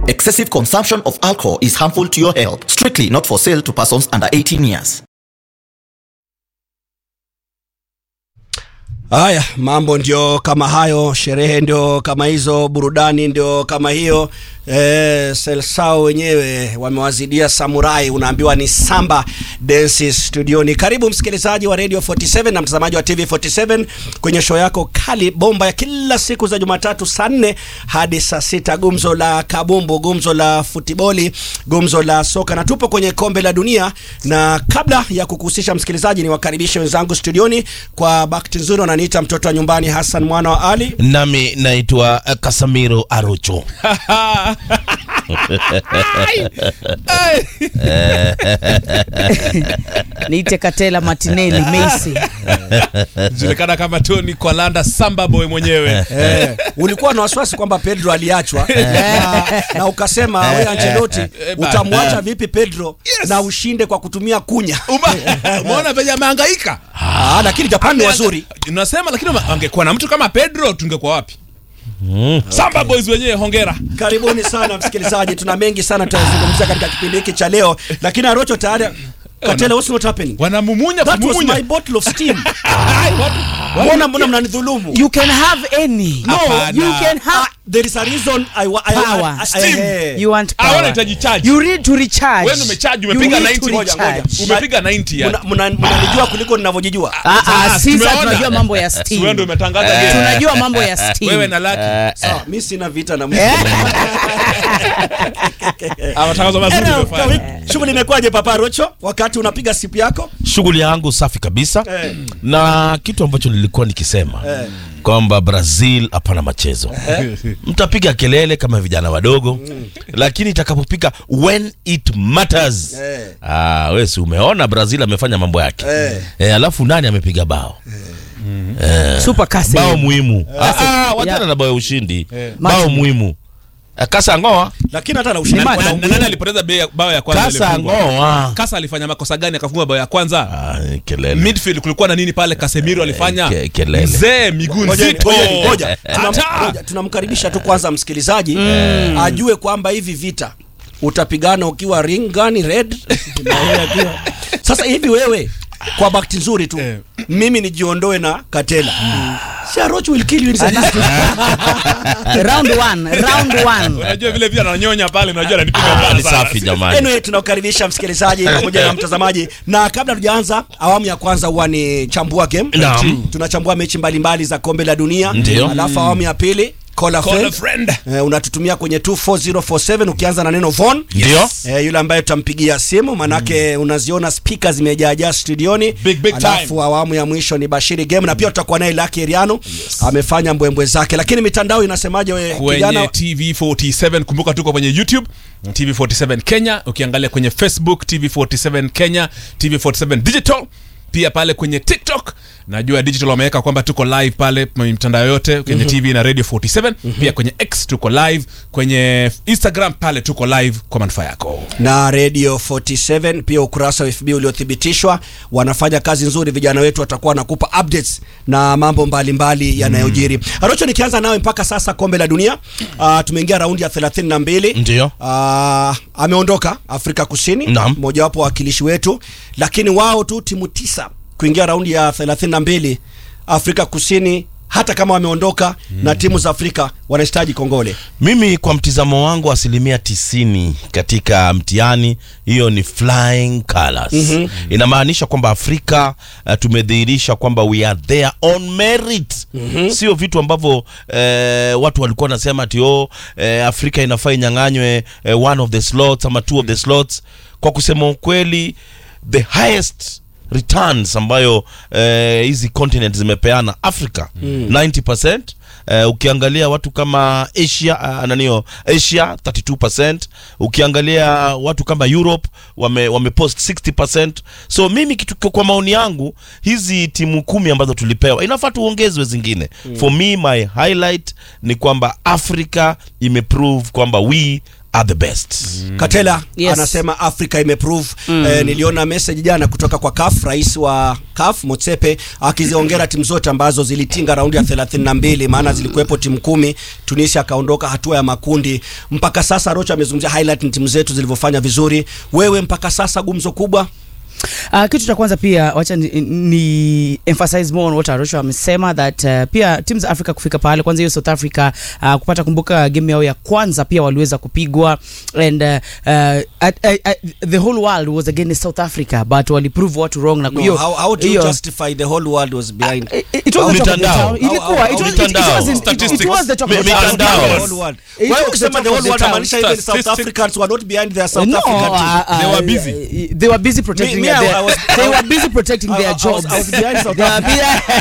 Excessive consumption of alcohol is harmful to your health. Strictly not for sale to persons under 18 years. Haya, mambo ndio kama hayo, sherehe ndio kama hizo, burudani ndio kama hiyo. Selsao wenyewe wamewazidia samurai, unaambiwa ni samba dances studioni. Karibu msikilizaji wa Radio 47 na mtazamaji wa TV 47 kwenye show yako kali bomba ya kila siku za Jumatatu saa 4 hadi saa 6, gumzo la kabumbu, gumzo la futiboli, gumzo la soka, na tupo kwenye kombe la dunia. Na kabla ya kukuhusisha msikilizaji, ni wakaribishe wenzangu studioni. Kwa bahati nzuri wananiita mtoto wa nyumbani, Hassan mwana wa Ali. Nami naitwa Casemiro Arocho. Niite Katela Martinelli Messi. Julikana kama Tony Kwalanda Samba Boy mwenyewe. Ulikuwa na wasiwasi kwamba Pedro aliachwa na ukasema wewe Ancelotti utamwacha vipi Pedro na ushinde kwa kutumia kunya. Umeona venye amehangaika? Lakini Japan ni wazuri. Unasema lakini angekuwa na mtu kama Pedro tungekuwa wapi? Samba Boys wenyewe, hongera. Karibuni sana msikilizaji, tuna mengi sana tutazungumzia katika kipindi hiki cha leo, lakini Arocho tayari Katela, what's not happening? Wanamumunya That kumumunya. was my bottle of steam. Mbona mnanidhulumu? You can have any. No, you can have. There is a reason Power. Steam. You want power. Wanahitaji charge. You need to recharge. Wewe umecharge, umepiga 90. Umepiga 90 yani. Mnanijua kuliko ninavyojijua. Sisi tunajua mambo ya steam. Wewe ndio umetangaza game. Tunajua mambo ya steam. Wewe na Lucky. Sawa, mimi sina vita na mtu. Matangazo mazuri umefanya. Shughuli imekwaje Papa Rocho wakati unapiga sipu yako? Shughuli yangu safi kabisa. Na kitu ambacho nilikuwa nikisema kwamba Brazil hapana machezo. Mtapiga kelele kama vijana wadogo, lakini itakapopika when it matters. Wewe si umeona Brazil amefanya mambo yake. Alafu nani amepiga bao? Super Kase. Bao muhimu. Watana na bao ya ushindi. Bao muhimu. Kasa ngoa. Lakini hata na ushindi nani alipoteza bao ya kwanza ile? Kasa ngoa. Kasa alifanya makosa gani akafunga bao ya kwanza? Kelele. Midfield kulikuwa na nini pale? Casemiro alifanya kelele. Mzee miguu nzito. Ngoja. Tunamkaribisha tu kwanza msikilizaji ajue kwamba hivi vita utapigana ukiwa ring gani red. Sasa hivi wewe kwa bahati nzuri tu mimi nijiondoe na Katela. Sharoch will kill you in round 1. Unajua vile vile ananyonya pale, unajua ananipiga mbali safi jamani. Anyway, tunakukaribisha msikilizaji pamoja na mtazamaji, na kabla tujaanza awamu ya kwanza huwa ni chambua game. Tunachambua mechi mbalimbali za kombe la dunia. Alafu awamu ya pili Call a friend. Unatutumia kwenye 24047 ukianza na neno Von. Yule ambaye tutampigia simu, manake unaziona speaker zimejaa studioni. Big alafu awamu ya mwisho ni Bashiri Game, na pia tutakuwa naye Lucky Eriano. Amefanya mbwembwe zake. Lakini mitandao inasemaje wewe kijana? TV 47, kumbuka tuko kwenye YouTube TV 47 Kenya, ukiangalia kwenye Facebook TV 47 Kenya, TV 47 Digital, pia pale kwenye TikTok. Najua digital wameweka kwamba tuko live pale kwenye mitandao yote, kwenye TV na Radio 47, pia kwenye X tuko live, kwenye Instagram pale tuko live kwa manufaa yako. Na Radio 47 pia ukurasa wa FB uliothibitishwa, wanafanya kazi nzuri, vijana wetu watakuwa nakupa updates na mambo mbalimbali yanayojiri. Arocho, nikianza nawe mpaka sasa kombe la dunia, tumeingia raundi ya 32. Ndio. Ameondoka Afrika Kusini, mmoja wapo wakilishi wetu, lakini wao tu timu 9 kuingia raundi ya 32. Afrika Kusini hata kama wameondoka na timu za Afrika wanahitaji kongole. Mimi kwa mtizamo wangu 90% katika mtihani hiyo ni flying colors. Inamaanisha kwamba Afrika tumedhihirisha kwamba we are there on merit. Sio vitu ambavyo watu walikuwa nasema ati Afrika inafaa inyang'anywe one of the slots ama two of the slots. Kwa kusema ukweli, the highest returns ambayo hizi continent zimepeana Africa 90%. Ukiangalia watu kama Asia Asia 32%, ukiangalia watu kama Europe wamepost 60%. So mimi kitu kwa maoni yangu, hizi timu 10 ambazo tulipewa inafaa tuongezwe zingine. For me, my highlight ni kwamba Africa imeprove kwamba we are the best. Katela Yes. anasema Africa imeprove. Niliona message jana kutoka kwa CAF, rais wa CAF Motsepe akiziongera timu zote ambazo zilitinga raundi ya 32, maana zilikuwepo timu 10. Tunisia akaondoka hatua ya makundi. Mpaka sasa Rocha amezungumzia highlight ni timu zetu zilivyofanya vizuri. Wewe mpaka sasa gumzo kubwa? Kitu cha kwanza pia wacha ni emphasize more on what Arusha amesema that pia teams za Africa kufika pale kwanza, hiyo South Africa kupata, kumbuka game yao ya kwanza pia waliweza kupigwa and the whole world was against South Africa but wali prove what wrong na hiyo. How do you justify the whole world was behind? It was the talk of the Mitandao. town. Ilikuwa it was the talk of the town. Mitandao. The whole world. Why ukisema the whole world maanisha even South Africans were not behind their South African team. They were busy. They were busy protecting they were busy protecting their jobs. I was behind South They were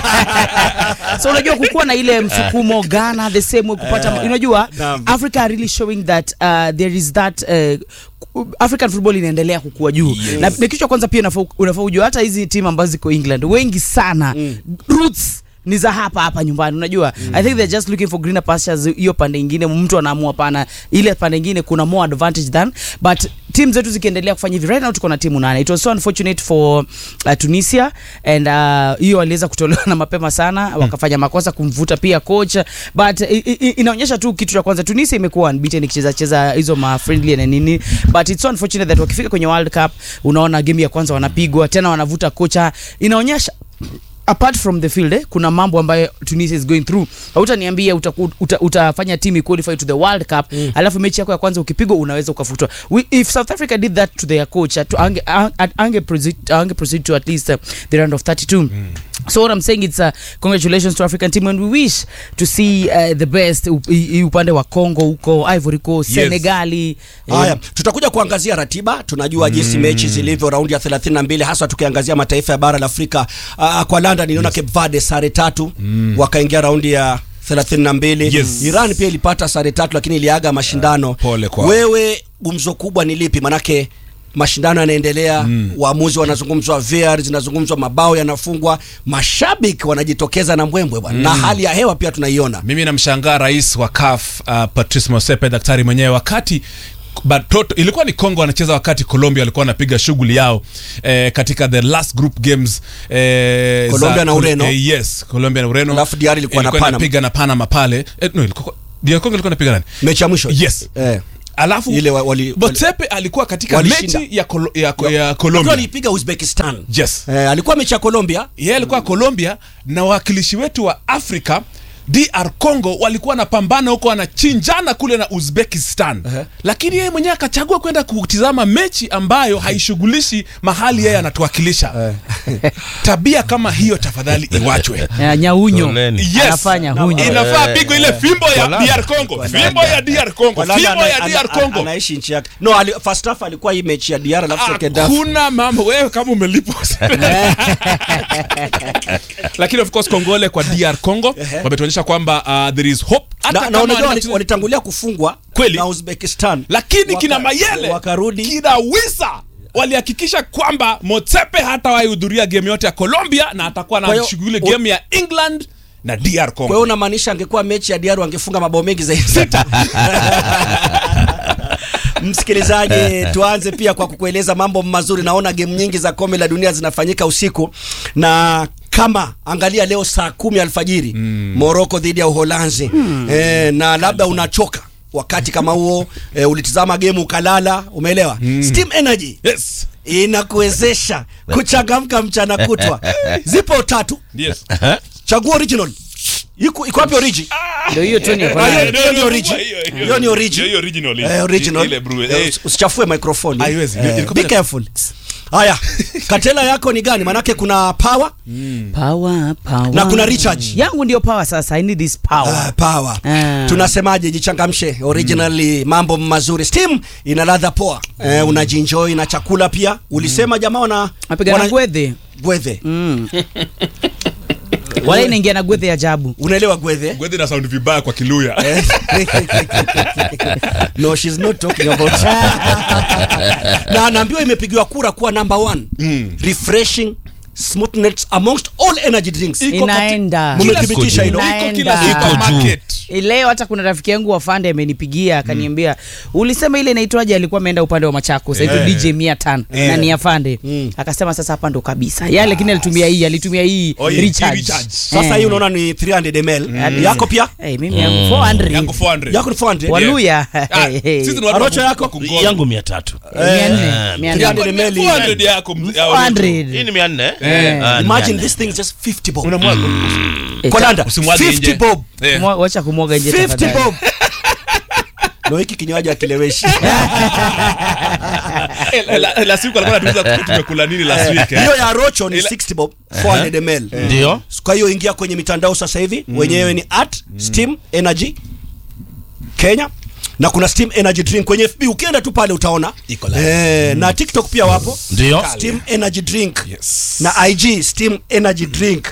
so unajua kukuwa na ile msukumo Ghana the same way kupata unajua Africa are really showing that there is that African football inaendelea kukua juu. Na kitu cha kwanza pia unafaa ujue hata hizi timu ambazo ziko England wengi sana roots ni za hapa nyumbani, unajua. I think they're just looking for greener pastures. Hiyo pande nyingine mtu anaamua pana ile pande nyingine kuna more advantage than, but team zetu zikiendelea kufanya hivi right now tuko na timu 8. It was so unfortunate for Tunisia and hiyo waliweza kutolewa na mapema sana, wakafanya makosa kumvuta pia coach, but inaonyesha tu kitu cha kwanza Tunisia imekuwa unbeaten ikicheza hizo ma friendly na nini, but it's so unfortunate that wakifika kwenye World Cup unaona game ya kwanza wanapigwa tena wanavuta kocha. Inaonyesha apart from the field kuna mambo ambayo Tunisia is going through. Hautaniambia utafanya team qualify to the World Cup alafu mechi yako ya kwanza ukipigwa unaweza ukafutwa. If South Africa did that to their coach ange proceed to at least the round of 32. So what I'm saying it's congratulations to African team and we wish to see the best upande wa Congo huko, Ivory Coast, Senegali. Haya, tutakuja kuangazia ratiba. Tunajua jinsi mechi zilivyo raundi ya 32 hasa tukiangazia mataifa ya bara la Afrika. Kwa London niona Cape Verde sare 3 wakaingia raundi ya 32. Iran pia ilipata sare 3 lakini iliaga mashindano. Wewe gumzo kubwa ni lipi? Manake mashindano yanaendelea, waamuzi wanazungumzwa, VAR zinazungumzwa, mabao yanafungwa, mashabiki wanajitokeza na mbwembwe bwana. Na hali ya hewa pia tunaiona. Mimi namshangaa rais wa CAF Patrice Motsepe, daktari mwenyewe, wakati Batoto ilikuwa ni Kongo wanacheza wakati Colombia walikuwa wanapiga shughuli yao katika the last group games Colombia na Ureno. Yes, Colombia na Ureno. Alafu DR ilikuwa na Panama. Inapiga na Panama pale. No, ilikuwa DR Congo ilikuwa inapiga nani? Mechi ya mwisho. Yes. Alafu ile Motsepe alikuwa katika mechi ya Colombia. Alipiga Uzbekistan. Yes. Alikuwa mechi ya Colombia. Yeye alikuwa Colombia na wakilishi wetu wa Afrika DR Congo walikuwa napambana huko wanachinjana kule na Uzbekistan. Lakini yeye mwenyewe akachagua kwenda kutizama mechi ambayo haishughulishi mahali yeye anatuwakilisha. Tabia kama hiyo tafadhali iwachwe. Nyaunyo anafanya hunyo. Inafaa pigo ile fimbo ya DR Congo. Fimbo ya DR Congo. Fimbo ya DR Congo. Anaishi nchi yake. No, first half alikuwa hii mechi ya DR alafu second half. Kuna mambo wewe kama umelipwa. Lakini of course kongole kwa DR Congo. Wametuonyesha kwamba there is hope. Hata kama walitangulia kufungwa na Uzbekistan. Lakini kina Mayele wakarudi, kina Wisa walihakikisha kwamba Motsepe hata wahudhuria game yote ya Colombia na atakuwa na shughuli game ya England na DR Congo. Kwa hiyo unamaanisha angekuwa mechi ya DR wangefunga mabao mengi zaidi 6. Msikilizaji, tuanze pia kwa kukueleza mambo mazuri. Naona game nyingi za kombe la dunia zinafanyika usiku, na kama angalia leo saa 10 alfajiri Morocco dhidi ya Uholanzi. Na labda unachoka wakati kama huo ulitizama game ukalala, umeelewa? Steam Energy inakuwezesha kuchangamka mchana kutwa. Zipo 3. Yes. Chagua original. Iko wapi origin? Ndio hiyo Tony. Hiyo ni origin. Hiyo ni origin. Hiyo original. Original. Ile brew. Usichafue microphone. Haiwezi. Be careful. Haya, Katela yako ni gani? Manake kuna power. Power. Na kuna recharge. Yangu ndio power sasa. I need this power. Power. Tunasemaje, jichangamshe. Originally mambo mazuri. Steam ina ladha poa. Unajienjoy na chakula pia. Ulisema jamaa wana gwethe. Wala inaingia na gwethe ajabu. Unaelewa gwethe? Gwethe na sound vibaya kwa Kiluya. No, she's not talking about. Na naambiwa imepigiwa kura kuwa number 1. Refreshing smoothness amongst all energy drinks. Inaenda. Mmethibitisha hilo? Iko kila supermarket. Leo hata kuna rafiki yangu wa Fande amenipigia akaniambia ulisema ile inaitwaje, alikuwa ameenda upande wa Machako sasa DJ 500 na ni ya Fande. Akasema sasa hapa ndo kabisa. Yeye lakini alitumia hii recharge. Sasa hii unaona ni 300 ml. Yako pia? Mimi yangu 400. Yako ni 400. Waluya. Sisi ni watu Arocho yako? Yangu 300. 400 ml. 400 yako 400. Hii ni 400. Imagine this thing is just 50 bob. unamwaga Kwa landa usimwage 50 nje. bob. Wacha kumwaga nje 50 tafadhali. bob. Ndio hiki kinywaji akileweshi. La siku alikuwa anatuuliza tumekula nini last week. Hiyo ya Rocho ni 60 bob 400 ml. Ndio. Kwa hiyo ingia kwenye mitandao sasa hivi, wenyewe ni @Steam Energy Kenya. Na kuna Steam Energy Drink kwenye FB, ukienda tu pale utaona. Na TikTok pia wapo. Ndio. Steam Energy Drink. Yes. Na IG Steam Energy Drink.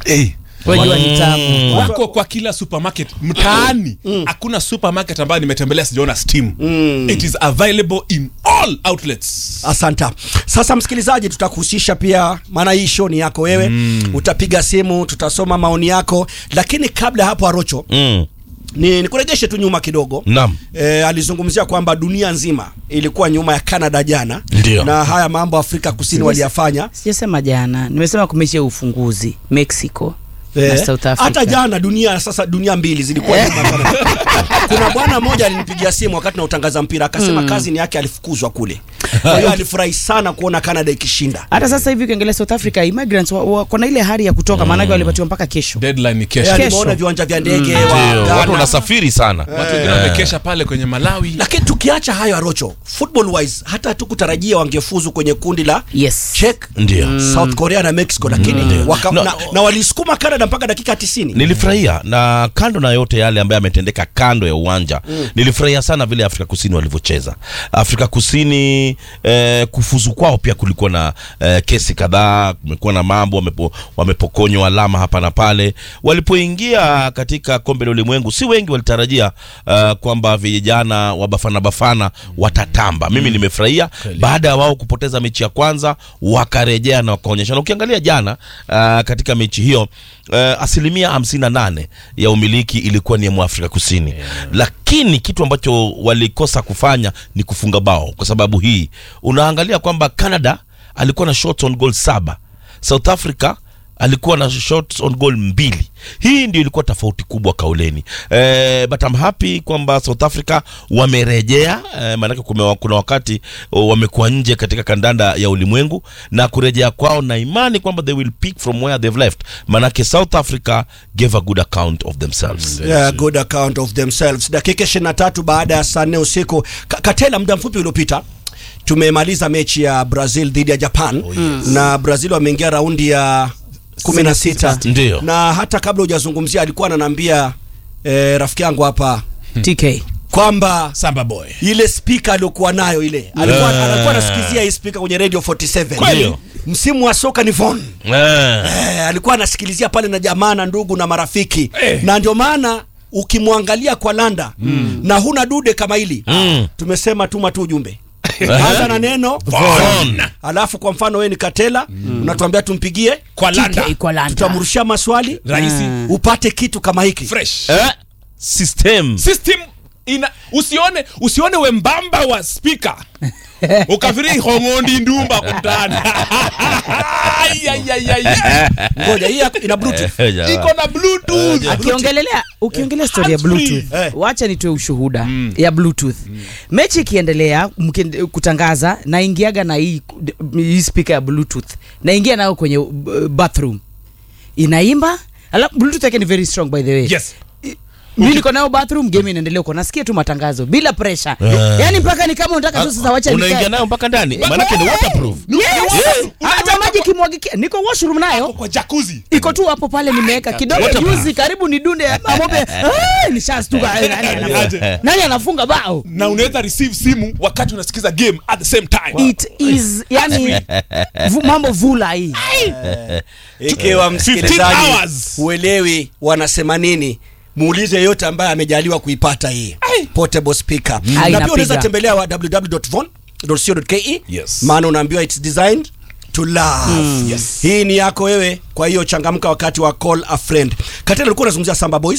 Wajua ni tamu. Wako kwa kila supermarket mtaani. Hakuna supermarket ambayo nimetembelea sijaona Steam. It is available in all outlets. Asante. Sasa msikilizaji, tutakuhusisha pia, maana hii show ni yako wewe. Utapiga simu, tutasoma maoni yako, lakini kabla hapo Arocho, nikurejeshe tu nyuma kidogo. Naam. Alizungumzia kwamba dunia nzima ilikuwa nyuma ya Canada jana. Ndiyo. Na haya mambo Afrika Kusini waliyafanya. Sijasema jana, nimesema kumeshia ufunguzi Mexico na South Africa. Hata jana dunia, sasa dunia mbili zilikuwa nyuma Canada. Kuna bwana mmoja alinipigia simu wakati na utangaza mpira akasema kazi ni yake alifukuzwa kule. Kwa hiyo alifurahi sana kuona Canada ikishinda. Hata sasa hivi ukiangalia South Africa immigrants kuna ile hari ya kutoka, maana walipatiwa mpaka kesho. Deadline ni kesho. Aliona viwanja vya ndege Watu wanasafiri sana. Watu wengine wamekesha pale kwenye Malawi. Lakini tukiacha hayo Arocho, football wise hata tukutarajia wangefuzu kwenye kundi la Czech, South Korea na Mexico, lakini na walisukuma Canada mpaka dakika 90. Nilifurahia, na kando na yote yale ambayo yametendeka kando ya uwanja, nilifurahia sana vile Afrika Kusini walivyocheza. Afrika Kusini kufuzu kwao pia kulikuwa na kesi kadhaa, kumekuwa na mambo, wamepokonywa alama hapa na pale. Walipoingia katika kombe la ulimwengu, si wengi walitarajia kwamba vijana wa Bafana watatamba. Mimi nimefurahia baada ya wao kupoteza mechi ya kwanza, wakarejea na wakaonyesha. Na ukiangalia jana katika mechi hiyo, asilimia 58 ya umiliki ilikuwa ni ya Afrika Kusini. Lakini kitu ambacho walikosa kufanya ni kufunga bao. Kwa sababu hii unaangalia kwamba Canada alikuwa na shots on goal 7, South Africa alikuwa na shots on goal 2. Hii ndio ilikuwa tofauti kubwa kauleni. But I'm happy kwamba South Africa wamerejea, maana kuna wakati wamekuwa nje katika kandanda ya ulimwengu, na kurejea kwao na imani kwamba they will pick from where they've left. Maana South Africa gave a good account of themselves. Good account of themselves. Dakika 23 baada ya saa 4 usiku. Katela, muda mfupi uliopita tumemaliza mechi ya Brazil dhidi ya Japan. Na Brazil wameingia raundi ya 16. Ndio. Na hata kabla hujazungumzia alikuwa ananiambia rafiki yangu hapa TK kwamba Samba boy, ile speaker aliyokuwa nayo ile alikuwa anasikizia hii speaker kwenye Radio 47. Kweli? Msimu wa soka ni Von. Alikuwa anasikilizia pale na jamaa na ndugu na marafiki. Na ndio maana ukimwangalia kwa landa na huna dude kama hili, tumesema tuma tu ujumbe. Anza na neno Von. Alafu kwa mfano wewe ni Katela, unatuambia tumpigie kwa landa. Tutamrushia maswali rahisi upate kitu kama hiki fresh. System usione wembamba wa speaker ukafiri hongondi ndumba kutana. Ngoja, hii ina Bluetooth. Iko na Bluetooth. Ukiongelea story ya Bluetooth, wacha nitoe ushuhuda ya Bluetooth. Mechi ikiendelea kutangaza, naingiaga na hii speaker ya Bluetooth, naingia nayo kwenye bathroom, inaimba. Bluetooth yake ni very strong by the way. Yes. Mimi niko nayo bathroom, game inaendelea huko, nasikia tu matangazo bila pressure. Yaani mpaka ni kama unataka tu sasa wacha nikae. Unaingia nayo mpaka ndani, maana ni waterproof. Hata maji kimwagikia, niko washroom nayo kwa jacuzzi. Iko tu hapo pale, nimeweka kidogo juzi karibu ni dunde mamobe. Nishastuka. Nani anafunga bao? Na unaweza receive simu wakati unasikiza game at the same time. It is yani mambo vula hii. Ikiwa msikilizaji uelewi wanasema nini, muulize yote ambaye amejaliwa kuipata hii portable speaker. Na pia unaweza tembelea www.von.co.ke. Maana unaambiwa it's designed to love. Hii ni yako wewe, kwa hiyo changamka wakati wa call a friend. Katela alikuwa anazungumzia Samba Boys.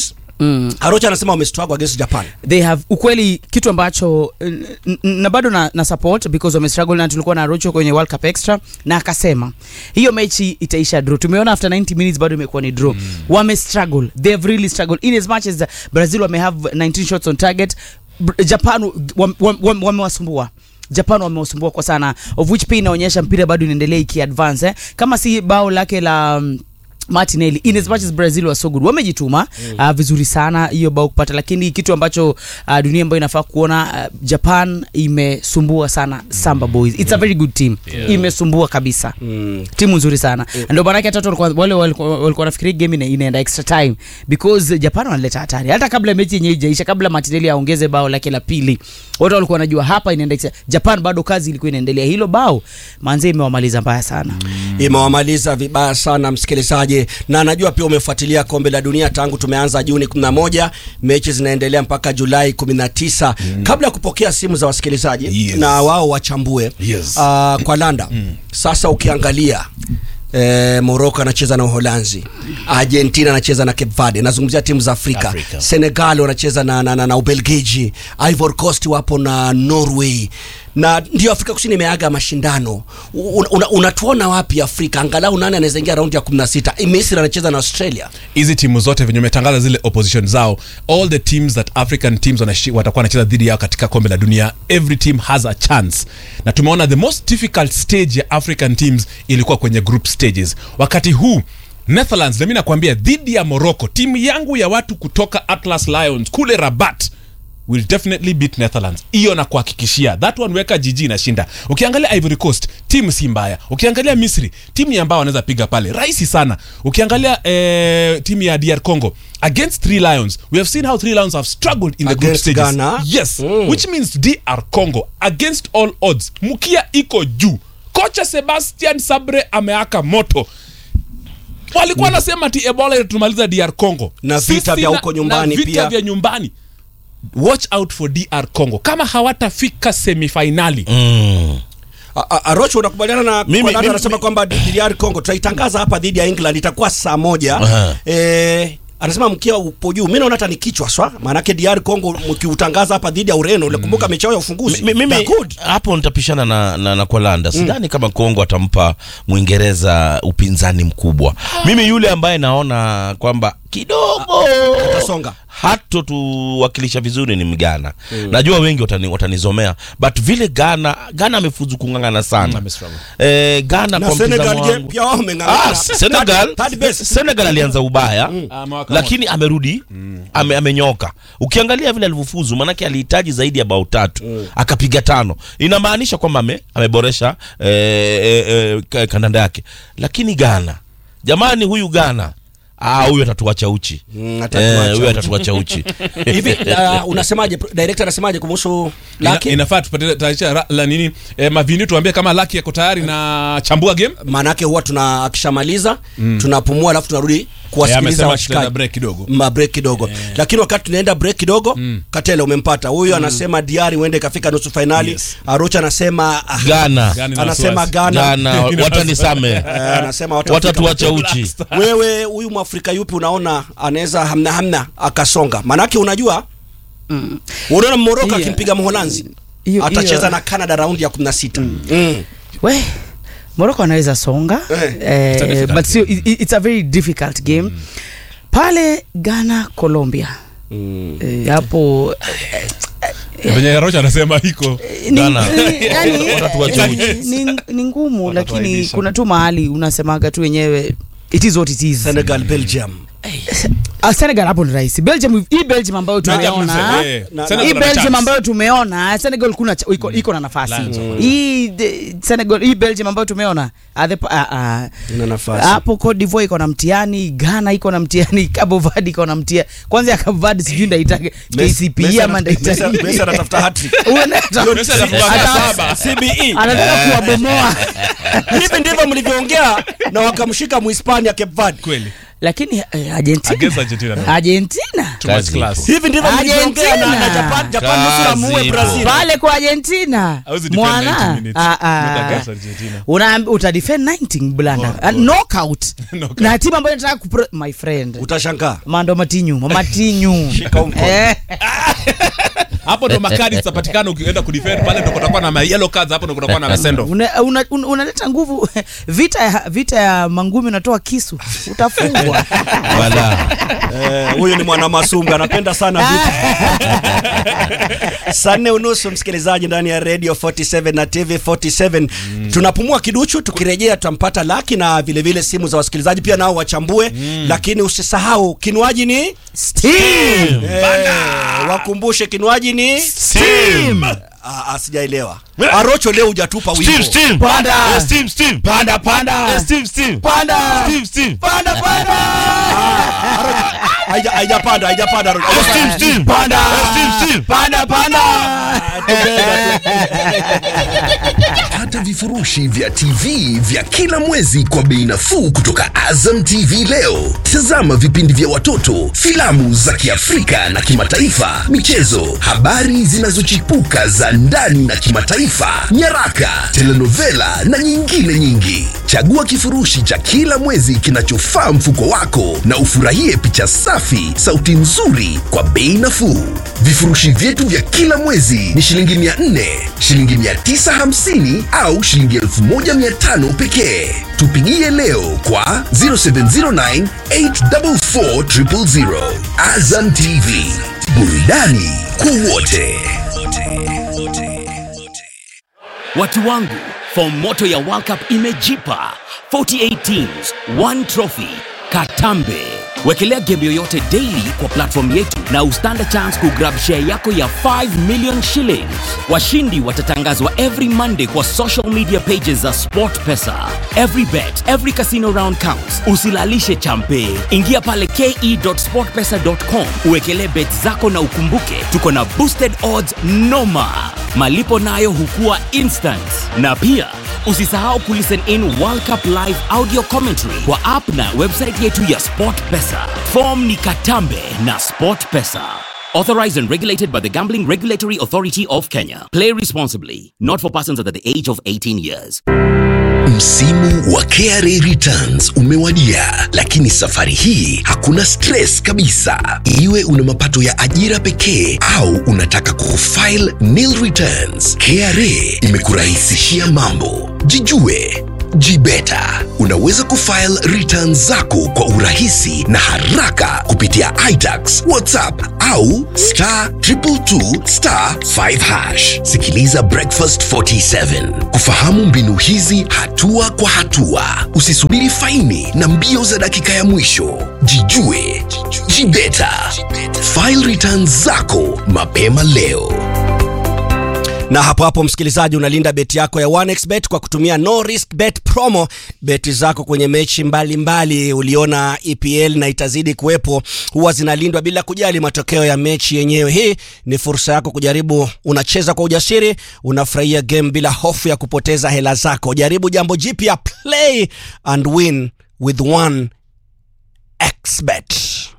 Arocha anasema wamestruggle against Japan. They have ukweli kitu ambacho na bado na support because wame struggle, na tulikuwa na Arocho kwenye World Cup Extra na akasema hiyo mechi itaisha draw. Tumeona after 90 minutes bado imekuwa ni draw. Wame struggle, they have really struggled in as much as Brazil wame have 19 shots on target. Japan wamewasumbua. Japan wamewasumbua kwa sana, of which pia inaonyesha mpira bado inaendelea iki-advance kama si bao lake la Martinelli, in as much as Brazil was so good, wamejituma vizuri sana hiyo bao kupata, lakini kitu ambacho dunia ambayo inafaa kuona, Japan imesumbua sana Samba Boys. It's a very good team. Imesumbua kabisa. Timu nzuri sana. Ndio maana hata wale walikuwa wanafikiri game inaenda extra time because Japan wanaleta hatari. Hata kabla mechi yenyewe haijaisha, kabla Martinelli aongeze bao lake la pili, watu walikuwa wanajua hapa inaenda extra. Japan bado kazi ilikuwa inaendelea. Hilo bao manze imewamaliza mbaya sana. Imewamaliza vibaya sana msikilizaji. Na najua pia umefuatilia kombe la dunia tangu tumeanza Juni 11, mechi zinaendelea mpaka Julai 19. Kabla ya kupokea simu za wasikilizaji na wao wachambue kwa Landa. Sasa ukiangalia Morocco anacheza na Uholanzi, Argentina anacheza na Cape Verde, nazungumzia timu za Afrika. Senegal wanacheza na Ubelgiji, Ivory Coast wapo na Norway. Na ndio Afrika Kusini imeaga mashindano. Unatuona wapi Afrika? Angalau nani anaweza ingia raundi ya 16? Misri anacheza na Australia. Hizi timu zote venye umetangaza zile opposition zao, all the teams that African teams watakuwa wanacheza dhidi yao katika kombe la dunia, every team has a chance. Na tumeona the most difficult stage ya African teams ilikuwa kwenye group stages. Wakati huu Netherlands, na mimi nakwambia, dhidi ya Morocco, timu yangu ya watu kutoka Atlas Lions kule Rabat will definitely beat Netherlands. Hiyo na kuhakikishia. That one weka jiji inashinda. Ukiangalia Ivory Coast, timu si mbaya. Ukiangalia Misri, timu ambao wanaweza piga pale rahisi sana. Ukiangalia timu ya DR Congo against 3 Lions, we have seen how 3 Lions have struggled in the group stages. Ghana. Yes, which means DR Congo against all odds, mkia iko juu. Kocha Sebastian Sabre ameaka moto. Walikuwa nasema ati Ebola tumaliza DR Congo. Na vita vya huko nyumbani pia. Vita vya nyumbani. Watch out for DR Congo kama hawatafika semifinali. Arocho, unakubaliana na kwa nani anasema kwamba DR Congo tutaitangaza hapa dhidi ya England itakuwa saa 1. Anasema mkia upo juu. Mimi naona hata ni kichwa swa. Maana yake DR Congo mkiutangaza hapa dhidi ya Ureno, unakumbuka mechi ya ufunguzi. Mimi hapo nitapishana na kwa Landa. Sidhani kama Kongo atampa Muingereza upinzani mkubwa. Mimi yule ambaye naona kwamba kidogo atasonga, hato tuwakilisha vizuri ni Ghana. Najua wengi watanizomea, but vile Ghana amefuzu kungangana sana. Ghana na Senegal pia wao wamengangana. Senegal alianza ubaya lakini amerudi amenyoka. Ukiangalia vile alivyofuzu, maana yake alihitaji zaidi ya bao 3 akapiga 5. Inamaanisha kwamba ameboresha kandanda yake. Lakini Ghana, jamani, huyu Ghana huyu atatuacha uchi. Huyu atatuacha uchi. Hivi unasemaje, director anasemaje kuhusu Lucky? Inafaa tupate taarifa la nini? Mavini tuambie kama Lucky yako tayari na chambua game. Maana yake huwa akishamaliza tunapumua alafu tunarudi kuwasikiliza washikaji. Break kidogo. Lakini wakati tunaenda break kidogo, Katele umempata. Huyu anasema diari uende kafika nusu finali. Arocha anasema Ghana. Anasema Ghana watanisame. Anasema watatuacha uchi. Wewe huyu Mwafrika yupi unaona anaweza hamna akasonga? Maana yake unajua unaona Morocco akimpiga Mholanzi atacheza na Canada raundi ya 16. Morocco anaweza songa, but it's a very difficult game. Pale Ghana Colombia. Hapo Venye Rocha anasema hiko Ghana watatuacha uchi. Ni ngumu, lakini kuna tu mahali unasemaga tu wenyewe it is what it is. Senegal Belgium. Senegal hapo ni rahisi. Belgium ambayo tumeona. Belgium ambayo tumeona, Senegal kuna iko na nafasi. Senegal Belgium ambayo tumeona ina nafasi. Hapo Cote d'Ivoire iko na mtihani, Ghana iko na mtihani, Cabo Verde iko na mtihani. Kwanza ya Cabo Verde sijui ndaitaka KCPE ama ndaitaka. Messi anatafuta hat-trick. Messi anatafuta CBE. Anataka kuwabomoa. Hivi ndivyo mlivyoongea na wakamshika Muhispania Cape Verde. Kweli. lakini Against Argentina Argentina. Too much class. Hivi ndivyo mliongea na Japan nusura muue Brazil. Pale kwa Argentina. Mwana. Utadefend 19 blanda. Knockout. Na timu ambayo inataka my friend. Utashangaa. Mando Matinyu. Shika mkono. Hapo ndo makadi zitapatikana ukenda kudefend pale ndo kutakuwa na yellow cards hapo ndo kutakuwa na send off. Unaleta nguvu vita ya mangumi unatoa kisu utafungwa. Wala. Huyo ni mwana Masumba anapenda sana vita. Sane unusu msikilizaji ndani ya Radio 47 na TV 47. Tunapumua kiduchu, tukirejea tutampata Laki na vile vile simu za wasikilizaji pia nao wachambue. Lakini usisahau kinywaji ni Steam. Wakumbushe kinywaji ni Steam. Sijaelewa. Arocho leo hujatupa wimbo. Steam. Panda. Steam. Panda. Steam. Panda. Steam. Panda. Haijapanda Arocho. Steam. Panda. Steam. Panda. Pata vifurushi vya TV vya kila mwezi kwa bei nafuu kutoka Azam TV leo. Tazama vipindi vya watoto, filamu za Kiafrika na kimataifa, michezo, habari zinazochipuka za ndani na kimataifa, nyaraka, telenovela na nyingine nyingi. Chagua kifurushi cha kila mwezi kinachofaa mfuko wako na ufurahie picha safi, sauti nzuri kwa bei nafuu. Vifurushi vyetu vya kila mwezi ni shilingi 400, shilingi 950 au shilingi 1500 pekee. Tupigie leo kwa 0709 844 000. Azam TV, burudani kwa wote. Watu wangu, fomu moto ya World Cup imejipa. 48 teams, 1 trophy, Katambe. Wekelea game yoyote daily kwa platform yetu na ustand chance kugrab share yako ya 5 million shillings. Washindi watatangazwa every Monday kwa social media pages za SportPesa. Every bet, every casino round counts. Usilalishe champe. Ingia pale ke.sportpesa.com. Uwekelee bet zako na ukumbuke tuko na boosted odds noma. Malipo nayo hukua instant. Na pia usisahau kulisten in World Cup live audio commentary kwa app na website yetu ya SportPesa. Form ni Katambe na SportPesa. Authorized and regulated by the Gambling Regulatory Authority of Kenya. Play responsibly. Not for persons under the age of 18 years. Msimu wa KRA Returns umewadia, lakini safari hii hakuna stress kabisa. Iwe una mapato ya ajira pekee au unataka kufile nil returns, KRA imekurahisishia mambo. Jijue, jibeta. Unaweza kufile returns zako kwa urahisi na haraka kupitia iTax, WhatsApp au *222*5#. Sikiliza Breakfast 47 kufahamu mbinu hizi hatua kwa hatua. Usisubiri faini na mbio za dakika ya mwisho. Jijue, jibeta. File returns zako mapema leo. Na hapo msikilizaji, unalinda beti yako ya 1xBet kwa kutumia no risk bet promo. Beti zako kwenye mechi mbalimbali uliona EPL na itazidi kuwepo huwa zinalindwa bila kujali matokeo ya mechi yenyewe. Hii ni fursa yako kujaribu, unacheza kwa ujasiri, unafurahia game bila hofu ya kupoteza hela zako. Jaribu jambo jipya, play and win with 1xBet.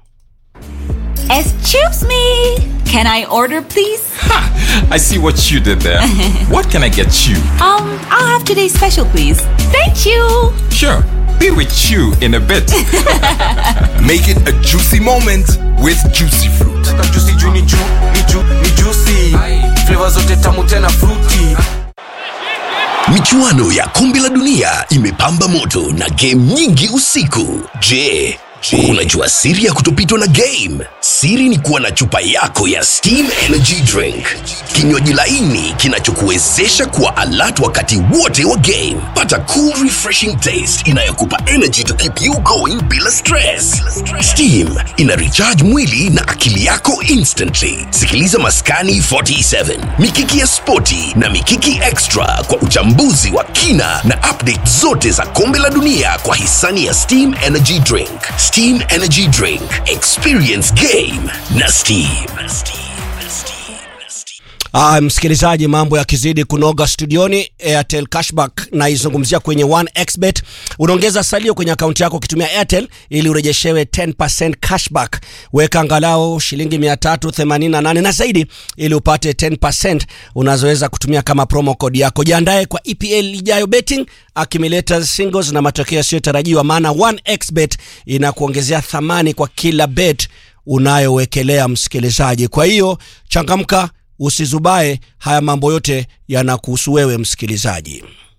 Excuse me, can I order please? I see what you did there. What can I get you? I'll have today's special please. Thank you. Sure, be with you in a bit. Make it a juicy moment with Juicy Fruit. Juicy juu ni juicy. Flavor zote tamu tena fruity. Michuano ya Kombe la Dunia imepamba moto na game nyingi usiku. Je, unajua siri ya kutopitwa na game? Siri ni kuwa na chupa yako ya Steam Energy Drink, kinywaji laini kinachokuwezesha kuwa alert wakati wote wa game. Pata cool refreshing taste inayokupa energy to keep you going bila stress. Steam ina recharge mwili na akili yako instantly. Sikiliza Maskani 47, Mikiki ya Spoti na Mikiki Extra kwa uchambuzi wa kina na update zote za Kombe la Dunia kwa hisani ya Steam Energy Drink. Steam Energy Drink. Experience game na Steam. Msikilizaji, mambo yakizidi kunoga studioni, Airtel Cashback na izungumzia kwenye 1xBet. Unaongeza salio kwenye akaunti yako ukitumia Airtel ili urejeshewe 10% cashback. Weka angalau shilingi 388 na zaidi ili upate 10% unazoweza kutumia kama promo code yako. Jiandae kwa EPL ijayo betting, accumulators, singles na matokeo yasiyotarajiwa, maana 1xBet inakuongezea thamani kwa kila bet unayowekelea msikilizaji. Kwa hiyo changamka, usizubae, haya mambo yote yanakuhusu wewe msikilizaji.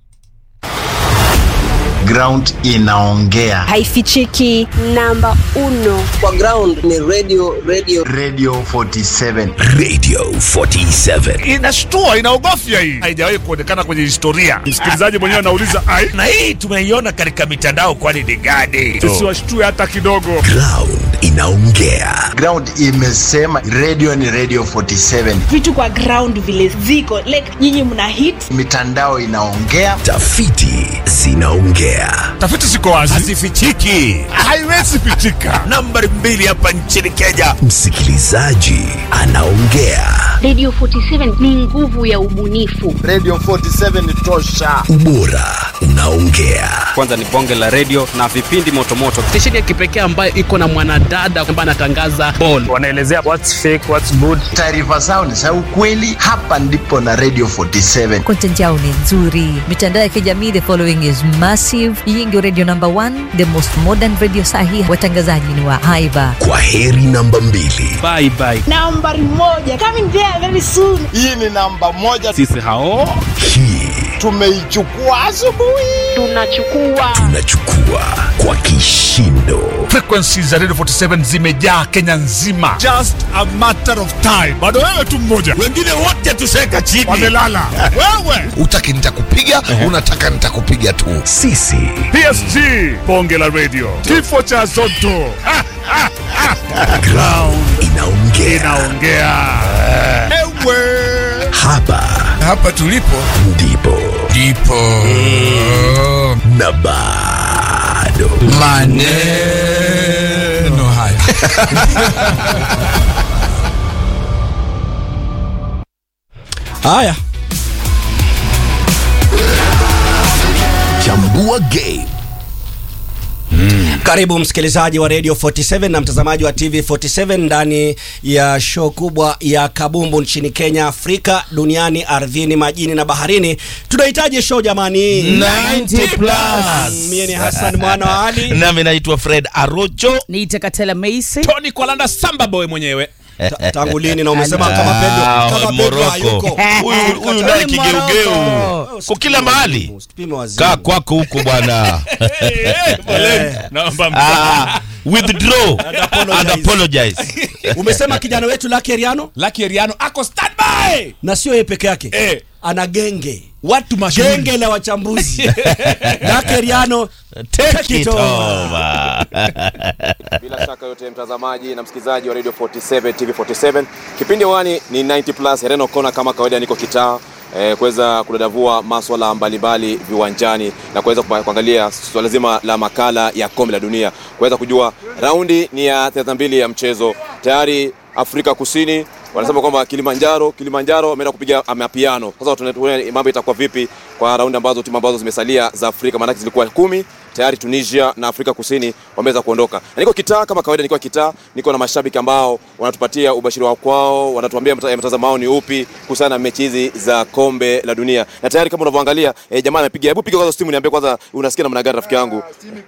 Ground inaongea, haifichiki. Namba 1 kwa ground ni radio 47 inashtua, inaogofya. Hii haijawahi kuonekana kwenye historia. Msikilizaji mwenyewe anauliza ai, na hii tumeiona katika mitandao, kwani ni gani? Tusiwashtue hata kidogo. Ground inaongea. Ground imesema radio ni radio 47. Vitu kwa ground vile ziko like nyinyi mna hit, mitandao inaongea, tafiti zinaongea. Tafiti ziko wazi, hazifichiki, haiwezi fichika. Nambari 2 hapa nchini Kenya, msikilizaji anaongea. Radio 47 ni nguvu ya ubunifu. Radio 47 ni tosha. Ubora unaongea. Kwanza ni bonge la radio na vipindi motomoto. Stesheni ya kipekee ambayo iko na mwanadada ambaye anatangaza ball. Wanaelezea what's fake, what's good. Taarifa zao ni za ukweli. Hapa ndipo na Radio 47. Content yao ni nzuri. Mitandao ya kijamii, the following is massive. Hii ndio radio number 1, the most modern radio sahihi. Watangazaji ni wa haiba. Kwa heri namba 2. Bye bye. Nambari 1 coming there very soon. Hii ni namba 1. Sisi hao hii tumeichukua asubuhi. Tunachukua kwa kishindo. Frequencies za Radio 47 zimejaa Kenya nzima. Just a matter of time. Bado wewe tu mmoja, wengine wote tuseka chini, wamelala. Wewe utaki nitakupiga, unataka nitakupiga tu. Sisi PSG, bonge la radio, kifo cha Zotto. Ground inaongea. Ewe hapa tulipo ndipo na bado maneno haya. Haya, chambua game. Karibu msikilizaji wa Radio 47 na mtazamaji wa TV 47 ndani ya show kubwa ya kabumbu nchini Kenya, Afrika, duniani, ardhini, majini na baharini. Tunahitaji show jamani 90+. Mimi ni Hassan Mwana wa Ali. Nami naitwa Fred Arocho. Niite Katela Macy. Tony Kwalanda Samba Boy mwenyewe. Tangu lini na umesema kama Pedro hayuko? Huyu naye kigeugeu kwa kila mahali. Kaa kwako huko bwana. Naomba withdraw and apologize. Umesema kijana wetu Lucky Eriano ako standby. Na sio yeye peke yake. Ana genge. Watu mashuhuri. Genge la wachambuzi. Lucky Eriano, take it over. Bila shaka yote mtazamaji na msikilizaji wa Radio 47 TV 47, kipindi wani ni 90+. Hereno Kona kama kawaida niko kitaa kuweza kudadavua masuala mbalimbali viwanjani na kuweza kuangalia swala zima la makala ya kombe la dunia, kuweza kujua raundi ni ya 32 ya mchezo. Tayari Afrika Kusini wanasema kwamba Kilimanjaro ameenda kupiga mapiano. Sasa tunaona mambo itakuwa vipi kwa raundi ambazo timu ambazo zimesalia za Afrika, maana zilikuwa 10 tayari. Tunisia na Afrika Kusini wameweza kuondoka. Na niko kitaa kama kawaida, niko na mashabiki ambao wanatupatia ubashiri wao kwao, wanatuambia mtazamo wao ni upi kuhusiana na mechi hizi za kombe la dunia. Na tayari kama unavyoangalia jamaa anapiga, hebu piga kwanza simu niambie kwanza unasikia namna gani rafiki yangu?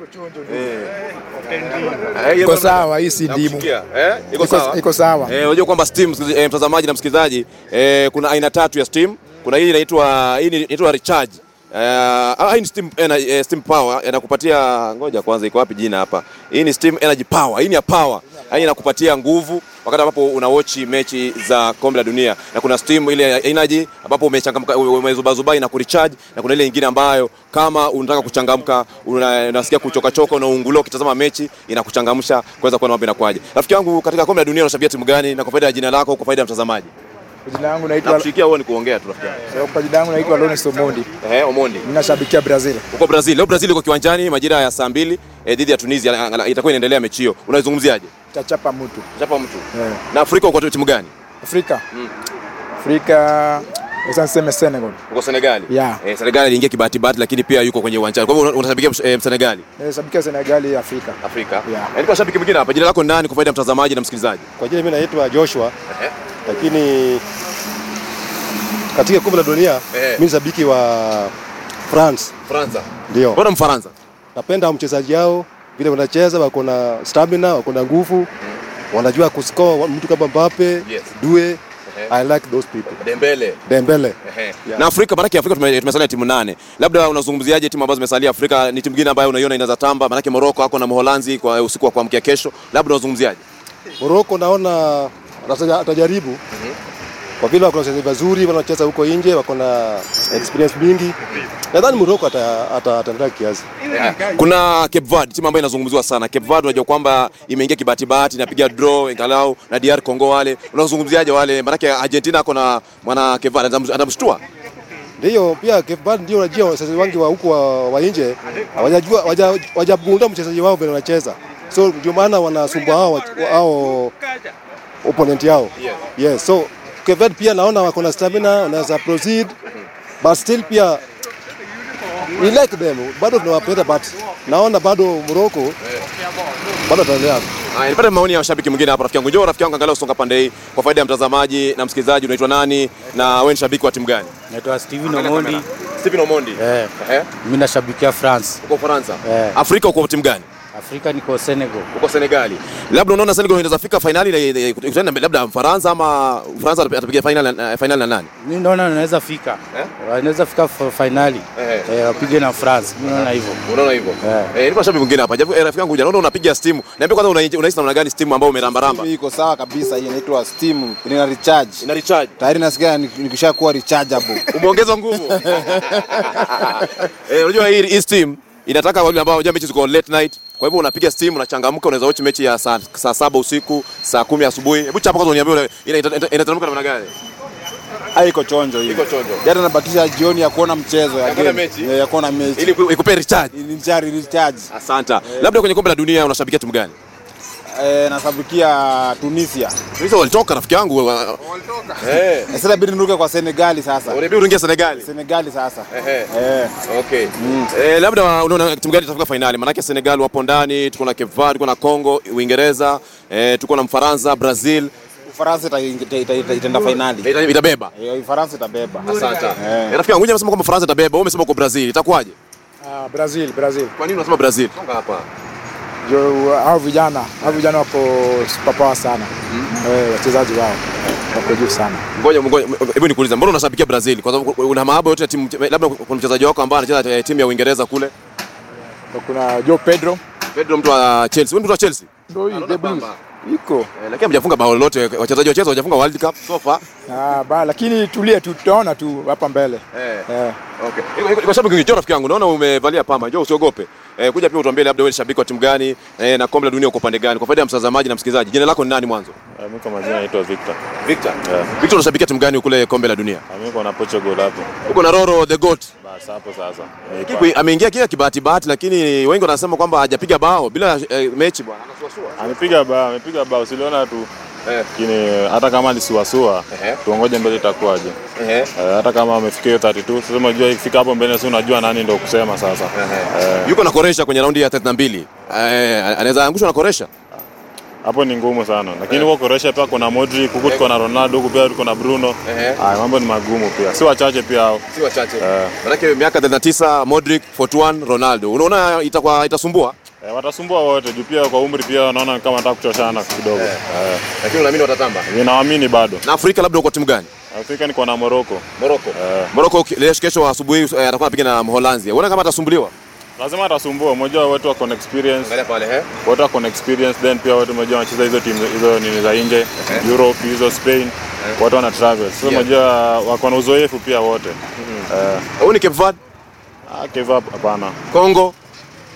Iko sawa, hii si dimu. Iko sawa. Unajua kwamba Steam mtazamaji na msikilizaji, kuna aina 3 ya Steam. Kuna hii inaitwa recharge. Hii ni Steam Power, inakupatia, ngoja kwanza iko wapi jina hapa. Hii ni Steam Energy Power. Hii ni ya power. Hii inakupatia nguvu wakati ambapo unawatch mechi za kombe la dunia. Na kuna Steam ile energy ambapo umechangamka, umezubazuba na kurecharge, na kuna ile nyingine ambayo kama unataka kuchangamka, unasikia kuchoka unaungulia ukitazama mechi, inakuchangamsha kuweza kuona mambo yanakwaje. Rafiki yangu, katika kombe la dunia unashabia timu gani, na kwa faida ya jina lako, kwa faida ya mtazamaji? Jina langu naitwa, nakusikia wewe ni kuongea tu rafiki yangu. Kwa jina langu naitwa Lawrence Omondi. Omondi. Ninashabikia Brazil. Uko Brazil. Leo Brazil iko kiwanjani majira ya saa 2 dhidi ya Tunisia, itakuwa inaendelea mechi hiyo. Unaizungumziaje? Chapa mtu. Na Afrika uko timu gani? Afrika. Afrika usiseme Senegal. Uko Senegal? Yeah. Senegal iliingia kibahati lakini pia yuko kwenye uwanjani. Kwa hivyo unashabikia Senegal? Nashabikia Senegal Afrika. Afrika. Yeah. Yaani kwa shabiki mwingine hapa, jina lako ni nani kwa faida ya mtazamaji na msikilizaji? Kwa jina mimi naitwa Joshua. Lakini katika kombe la dunia mimi shabiki wa France. Franza. Ndio. Bora Mfaransa. Napenda mchezaji wao vile wanacheza, wako na stamina, wako na nguvu. Wanajua kuscore mtu kama Mbappe, Due. I like those people. Dembele. Na Afrika, maana Afrika tumesalia timu 8. Labda unazungumziaje timu ambazo zimesalia Afrika? Ni timu gani ambayo unaiona inaweza tamba? Maana Morocco hako na Mholanzi kwa usiku wa kuamkia kesho. Labda unazungumziaje? Morocco naona atajaribu. Kwa vile wako wachezaji wazuri, wanacheza huko nje, wako na experience mingi. Nadhani Morocco ataendelea kiasi. Kuna Cape Verde, timu ambayo inazungumziwa sana. Cape Verde unajua kwamba imeingia kibahati inapiga draw angalau na DR Congo wale. Unazungumziaje wale? Maana Argentina ako na mwana Cape Verde anamshtua. Ndio, pia Cape Verde ndio unajua wachezaji wengi wa huko wa nje hawajagundua mchezaji wao vile anacheza. So ndio maana wanasumbua hao opponent yao. Yes, so Cape Verde pia naona wako na stamina, wanaweza proceed, but still pia we like them. Bado tunawapenda, but naona bado Morocco bado ataendelea. Nipate maoni ya shabiki mwingine hapa, rafiki yangu. Njoo rafiki yangu, angalau songa pande hii kwa faida ya mtazamaji na msikilizaji. Unaitwa nani na wewe ni shabiki wa timu gani? Naitwa Steven Omondi. Steven Omondi. Mimi nashabikia France. Uko Faransa? Afrika uko timu gani? Afrika niko Senegal. Uko Senegal. Labda unaona Senegal inaweza fika finali labda Faransa ama Faransa atapiga final na nani? Mimi naona anaweza fika. Anaweza fika finali. Wapige na France. Mimi naona hivyo. Unaona hivyo? Nilikuwa shabiki mwingine hapa. Rafiki yangu unaona unapiga Steam. Niambie kwanza unahisi namna gani Steam ambao umeramba? Iko sawa kabisa, hii inaitwa Steam. Ina recharge. Ina recharge. Tayari nasikia nikishakuwa rechargeable. Umeongeza nguvu. Unajua hii Steam inataka wale ambao mechi ziko late night. Kwa hivyo unapiga Steam, unachangamka, unaweza watch mechi ya saa 7 usiku, saa 10 asubuhi. Hebu chapa kwanza uniambie inateremka namna gani? Haiko chonjo hii. Iko chonjo. Jana nabatisha jioni ya kuona mchezo ya game. Ya kuona mechi. Ili ikupe recharge. Ili recharge. Asante. Labda kwenye kombe la dunia unashabikia timu gani? Nasabikia Tunisia. Tunisia walitoka rafiki yangu. Walitoka. Sasa bidi niruke kwa Senegal sasa. Unabidi uingie Senegal. Senegal sasa. Okay. Labda unaona timu gani itafika finali? Maana Senegal wapo ndani, tuko na Cape Verde, tuko na Congo, Uingereza, tuko na Mfaransa, Brazil. Ufaransa itaenda finali. Itabeba. Ufaransa itabeba. Asante. Rafiki yangu unasema kwamba Ufaransa itabeba, wewe umesema kwa Brazil. Itakuwaje? Brazil. Kwa nini unasema Brazil? Songa hapa. Hao vijana wako superpower sana. Wachezaji wao wako juu sana. Ngoja hebu nikuulize, mbona unashabikia Brazil? Kwa sababu una mahaba yote ya timu, labda kuna mchezaji wako ambaye anacheza timu ya Uingereza kule. Kuna Joe Pedro mtu wa Chelsea. Wewe mtu wa Chelsea? Ndio hii The Blues. Iko. Lakini hamjafunga bao lolote, wachezaji wacheza hawajafunga World Cup so far. Lakini tulie tu, tutaona tu hapa mbele. Okay. Kwa sababu kingi rafiki yangu, naona umevalia pamba. Njoo usiogope. Kuja pia utuambie labda wewe ni shabiki wa timu gani na kombe la dunia uko pande gani? Kwa faida ya mtazamaji na msikilizaji. Jina lako ni nani mwanzo? Mimi kwa majina naitwa Victor. Victor unashabikia timu gani kule kombe la dunia? Mimi kwa na Portugal hapo. Uko na Roro the goat. Basi hapo sasa. Ameingia kia kibahati lakini wengi wanasema kwamba hajapiga bao bila mechi bwana. Amepiga bao, siliona tu. Lakini hata kama ni suasua, tuongoje mbele itakuwaje. Hata kama amefikia 32, sasa unajua ikifika hapo mbele sio unajua nani ndio kusema sasa. Yuko na Croatia kwenye raundi ya 32. Anaweza angushwa na Croatia. Hapo ni ngumu sana. Lakini huko Croatia pia kuna Modric, huko tuko na Ronaldo, huko pia tuko na Bruno. Mambo ni magumu pia. Si wachache pia hao. Si wachache. Maana miaka 39 Modric, 41 Ronaldo. Unaona itasumbua? Watasumbua wote. Juu pia kwa umri pia naona kama nataka kuchoshana kidogo. Lakini unaamini watatamba? Ninaamini bado. Na Afrika labda uko timu gani? Afrika niko na Morocco. Morocco kesho asubuhi atakuwa anapiga na Mholanzi. Unaona kama atasumbuliwa? Lazima atasumbua. Mmoja watu wako na experience. Angalia pale watu wako na experience, then pia watu mmoja wanacheza hizo timu hizo nini za nje, Europe, hizo Spain. Watu wana travel. Sasa mmoja wako na uzoefu pia wote. Huyu ni Cape Verde? Cape Verde hapana. Congo?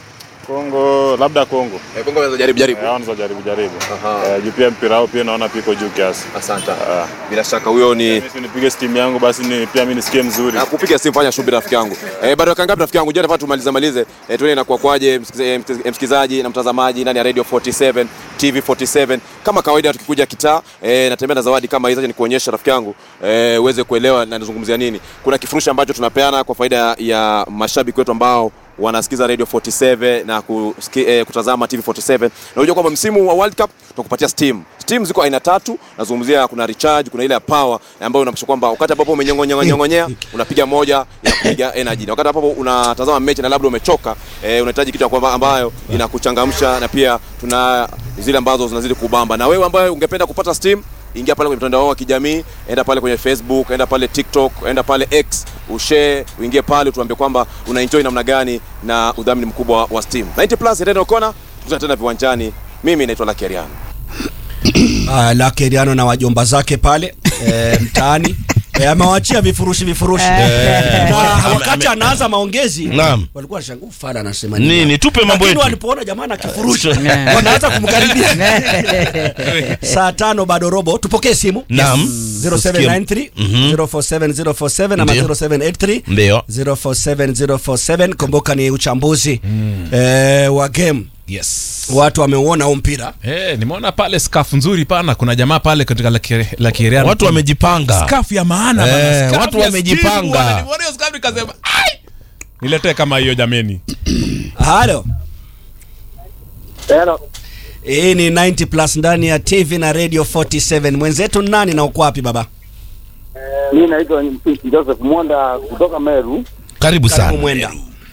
Kongo, labda Kongo. Kongo wanaweza jaribu. Wanaweza jaribu. Juu pia mpira wao pia naona piko juu kiasi. Asante. Bila shaka huyo ni mimi nipige steam yangu basi pia mimi nisikie mzuri. Na kupiga steam fanya shughuli rafiki yangu. Bado dakika ngapi rafiki yangu? Je, nataka tumalize. Tuone inakuwa kwaje msikizaji na mtazamaji ndani ya Radio 47 TV 47. Kama kawaida tukikuja kitaa natembea na zawadi kama hizo nikuonyesha rafiki yangu uweze kuelewa na nazungumzia nini. Kuna kifurushi ambacho tunapeana kwa faida ya mashabiki wetu ambao wanasikiza Radio 47 na kutazama TV 47. Na unajua kwamba msimu wa World Cup tutakupatia Steam. Steam ziko aina 3. Nazungumzia kuna recharge, kuna ile ya power ambayo unamaanisha kwamba wakati ambapo umenyongonyea unapiga moja ya kupiga energy. Na wakati ambapo unatazama mechi na labda umechoka, unahitaji kitu ambayo inakuchangamsha na pia tuna zile ambazo zinazidi kubamba. Na wewe ambaye ungependa kupata Steam, ingia pale kwenye mtandao wa kijamii, enda pale kwenye Facebook, enda pale TikTok, enda pale X, ushare, uingie pale tuambie kwamba unaenjoy namna gani na udhamini mkubwa wa Steam. 90 Plus Reno Kona, tukutane tena viwanjani. Mimi naitwa Lucky Eriano. Lucky Eriano na wajomba zake pale mtaani. Amewachia vifurushi. Wakati anaanza maongezi walikuwa wanashangaa fala anasema nini? Tupe mambo yetu. Walipoona jamaa na kifurushi wanaanza kumkaribia. Saa 5 bado robo, tupokee simu. 0793 047047 ama 0783 047047. Kumbuka ni uchambuzi wa game. Yes. Watu wameuona huo mpira. Nimeona pale scarf nzuri pana, kuna jamaa pale katika Lucky Eriano. Watu wamejipanga. Scarf ya maana bana. Watu wamejipanga. Nimeona hiyo scarf nikasema, ai! Niletee kama hiyo jameni. Halo. Hello. Ni 90 Plus ndani ya TV na Radio 47. Mwenzetu nani na uko wapi baba? Mimi naitwa Joseph Mwenda kutoka Meru. Karibu sana. Mwenda.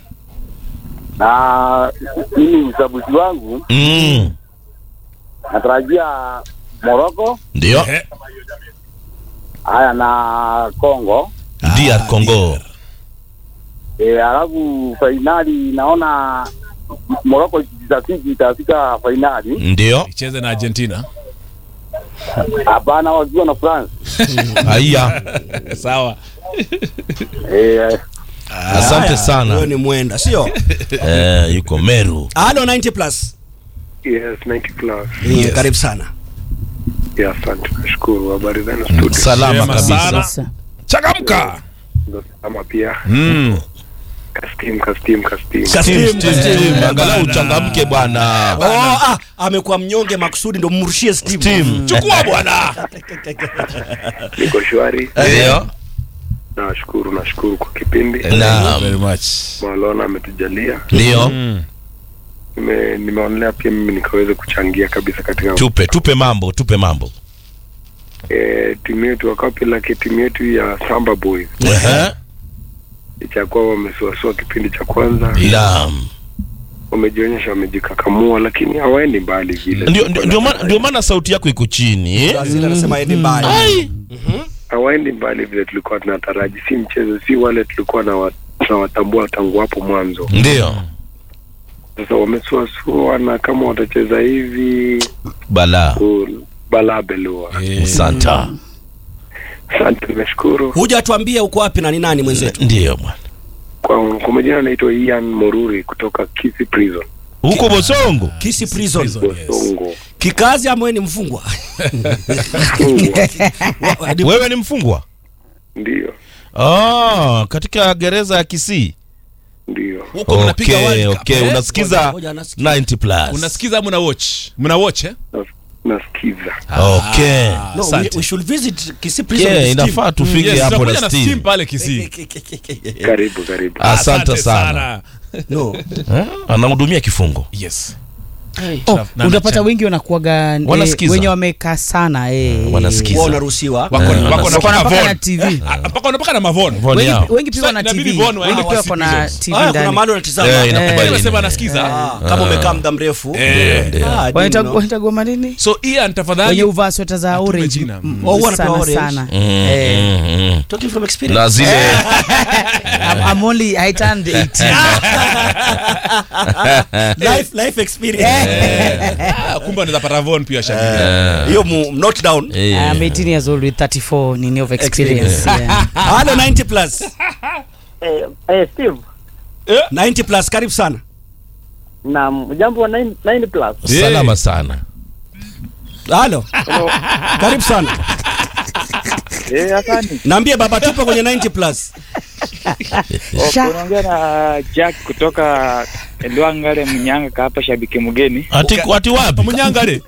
Na mimi msabuti wangu natarajia Morocco. Ndio. Haya na Congo. DR Congo. Alafu finali naona Morocco itafika finali. Ndio. Icheze na Argentina. Hapana, wakiwa na France. Haya. Sawa. Asante sana. Huyo ni Mwenda, sio? Yuko Meru. Halo 90 Plus. Yes, 90 Plus. Yes. Karibu sana. Yes, asante. Nashukuru. Habari zenu studio? Salama kabisa. Changamka. Ndio salama pia. Kastim. Angalau uchangamke bwana. Amekuwa mnyonge makusudi ndo mrushie Steam. Chukua bwana. Niko shwari. Ndio. Nashukuru kwa kipindi. Very much. Malona ametujalia. Ndio. Nimeonelea pia mimi nikaweza kuchangia kabisa katika tupe mambo. Timu yetu wakapila timu yetu ya Samba Boys. Ichakuwa wamesuasua kipindi cha kwanza. Wamejionyesha wamejikakamua lakini hawaendi mbali vile. Ndio maana sauti yako iko chini. Lazima anasema haendi mbali. Hawaendi mbali vile tulikuwa tunataraji. Si mchezo, si wale tulikuwa na watambua tangu hapo mwanzo. Ndio. Sasa wamesuasua na kama watacheza hivi bala belua. Asante, nimeshukuru. Hujatuambia uko wapi na ni nani mwenzetu? Ndio bwana. Kwa majina naitwa Ian Moruri kutoka Kisii Prison. Huko Bosongo? Kisii Prison. Bosongo. Kikazi ama wewe ni mfungwa? Wewe ni mfungwa? Ndio. Katika gereza ya Kisii. Ndio. Huko mnapiga World Cup. Unasikiza 90 Plus. Unasikiza au mna watch Nasikiza. No, we should visit Kisii Prison. Inafaa tufike hapo na Steam pale Kisii. Karibu. Asante sana. No. Anahudumia kifungo. Yes. Unapata wengi wanakuaga wenye wamekaa sana wanasikiza. Wanaruhusiwa. Wako na TV. Mpaka na Mavon. Wengi pia wana TV. Wengi pia wako na TV ndani. Kuna mahali wanatazama. Wanasema anasikiza. Kama umekaa muda mrefu. Wanaita goma nini? So Ian tafadhali. Wenye uvaa sweta za orange. Sana. Talking from experience. Na zile I'm only I turned 18. Life experience. Kumbe anaweza pata Von pia shabiki. Hiyo note down. I'm 18 years old with 34 nini of experience. Halo 90 Plus. Steve. 90 Plus, karibu sana. Naam, jambo 9 plus. Salama sana. Halo. Karibu sana. Asante. Naambie baba tupo kwenye 90 plus. Unaongea na Jack kutoka Luangale Munyanga hapa, shabiki mgeni. Ati wapi? Munyangale.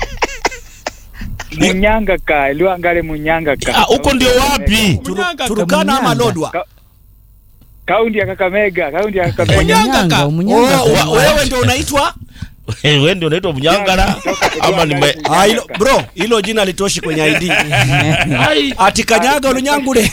Munyanga Luangale Munyanga. Huko ndio wapi? Turukana ama Lodwa? Kaunti ya Kakamega, Munyanga. Wewe ndio unaitwa? Wewe ndio unaitwa Munyangala ama ni hilo bro, hilo jina litoshi kwenye ID. Ati Kanyaga Lunyangule.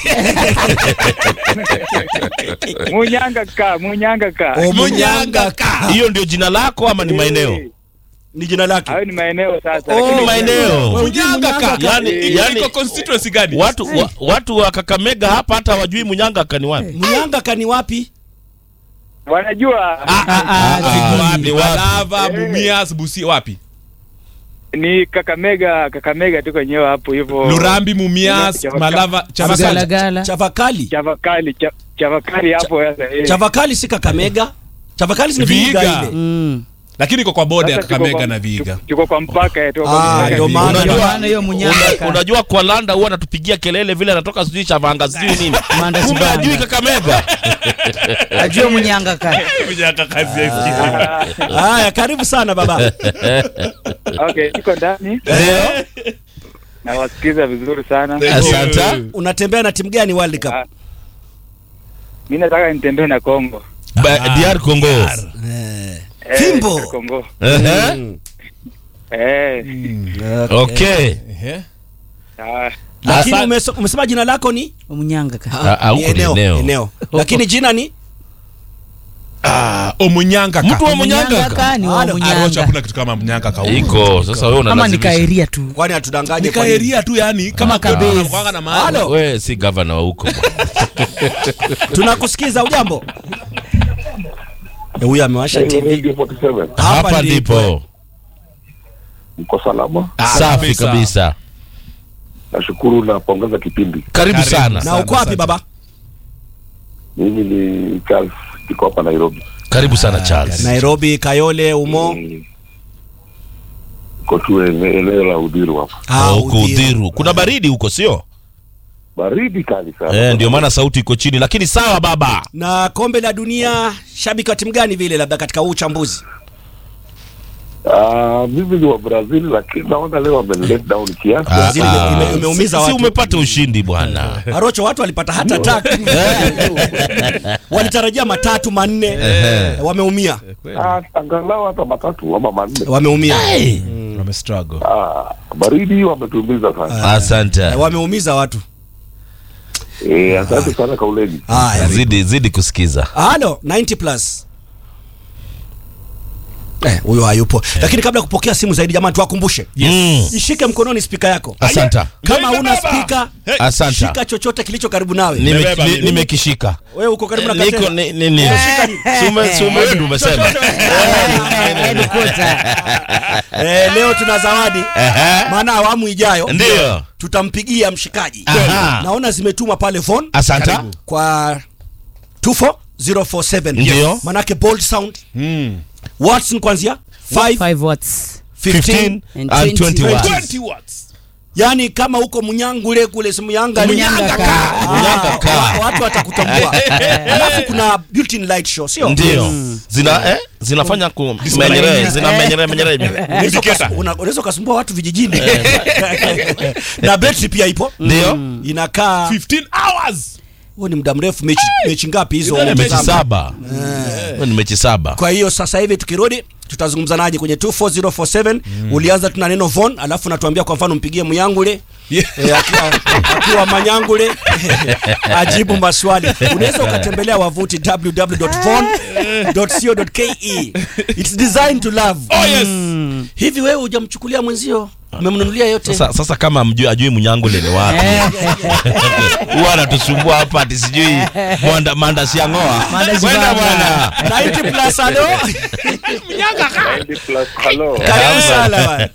Munyanga. Hiyo ndio jina lako ama ni maeneo? Ni jina lake. Hayo ni maeneo sasa. Lakini maeneo. Munyanga. Yani constituency gani? Watu wa Kakamega hapa hata hawajui Munyanga ni wapi. Munyanga ni wapi? Wanajua. Wapi? Malava, Mumias, Busia wapi? Ni Kakamega tuko wenyewe hapo hivyo. Lurambi, Mumias, Malava, Chavakali hapo sasa. Chavakali si Kakamega. Chavakali si Vihiga ile. Lakini iko kwa boda ya Kakamega na Vihiga. Tuko kwa mpaka yetu. Ndio maana hiyo Munyanga. Unajua kwa Landa huwa anatupigia kelele vile anatoka sijui Chavanga sijui nini. Kumbe hajui Kakamega. Ajua Munyanga kazi yake. Haya, karibu sana baba. Okay, niko ndani. Ndio. Na wasikiza vizuri sana. Asante. Unatembea na timu gani World Cup? Mimi nataka nitembee na Kongo. DR Congo. Fimbo. Kongo. Okay. Lakini umesema jina lako ni Munyanga. Eneo. Lakini jina ni Munyanga. Mtu wa Munyanga. Ni wa Munyanga. Arocha kuna kitu kama Munyanga huko. Iko. Sasa wewe kama ni kaeria tu. Kwani atudanganye kwa kaeria tu yani kama Kabezi. na mahali. Wewe si governor wa huko. Tunakusikiza ujambo. Huyu amewasha TV. Hapa ndipo. Mko salama? Safi kabisa. Nashukuru na pongeza kipindi. Karibu sana. Na uko wapi baba? Mimi ni Charles, niko hapa Nairobi. Karibu sana Charles. Nairobi, Kayole, Umo. Kwa tu eneo la Udhiru hapa. Huko Udhiru. Kuna baridi huko sio? Baridi kali sana. Ndio maana sauti iko chini, lakini sawa baba. Na kombe la dunia, shabiki wa timu gani vile labda katika huu uchambuzi? Mimi ni wa Brazil, lakini naona leo wame-let down kiasi. Brazil imeumiza watu. Si umepata ushindi bwana. Arocho watu walipata hata tatu. Walitarajia 3 4, wameumia. Angalau hata 3 ama 4. Wameumia. Wamestruggle. Baridi wametuumiza sana. Asante. Wameumiza watu. Asante sana Kauleni. Zidi kusikiza. Halo, 90 plus. Huyo hayupo. Lakini kabla kupokea simu zaidi jamani tuwakumbushe. Ishike mkononi speaker yako. Asante. Kama una speaker, shika chochote kilicho karibu nawe. Nimekishika. Wewe uko karibu na katena. Sume ndio umesema. Leo tuna zawadi. Maana awamu ijayo ndio tutampigia mshikaji. Naona zimetuma pale phone. Asante. Kwa 24047. Ndio. Manake bold sound. Watts ni kuanzia 5 watts, 15 and 20 watts. Yani kama huko Munyangule kule si Munyanga watu watakutambua. Alafu kuna built-in light show sio? Ndio. Zinafanya menyere. Unaweza kusumbua watu vijijini. Na battery pia ipo. Ndio. Inakaa 15 hours. Huo ni muda mrefu. Mechi ngapi hizo? Mechi 7. Ni mechi 7. Kwa hiyo sasa hivi tukirudi tutazungumza naje kwenye 24047. Ulianza tuna neno Von, alafu natuambia kwa mfano mpigie Muyangule. Akiwa Manyangule ajibu maswali. Unaweza ukatembelea wavuti www.von.co.ke. It's designed to love. Hivi wewe hujamchukulia mwenzio? Umemnunulia yote. Sasa kama ajui Munyangule ni wapi? Huwa anatusumbua hapa ati sijui manda si ngoa. Kwenda bwana. 90 plus halo. Munyanga 90 plus halo. Karibu sana.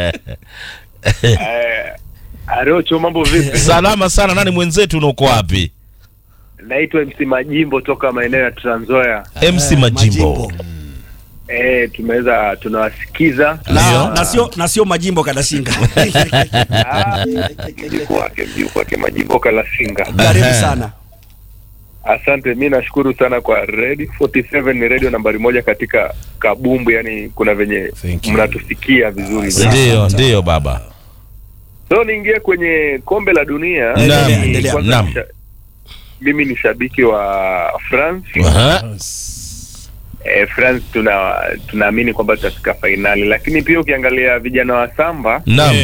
Arocho mambo vipi? Salama sana. Nani mwenzetu na uko wapi? Naitwa MC Majimbo toka maeneo ya Trans Nzoia. MC Majimbo. tumeweza tunawasikiza na sio Majimbo Kalasinga. Mjukuu wake Majimbo Kalasinga. Karibu sana. Asante, mimi nashukuru sana kwa Radio 47. Ni radio nambari 1 katika kabumbu, yani kuna venye mnatusikia vizuri. Ndio baba. So niingie kwenye kombe la dunia. Mimi ni shabiki wa France. France tunaamini kwamba tutafika finali, lakini pia ukiangalia vijana wa Samba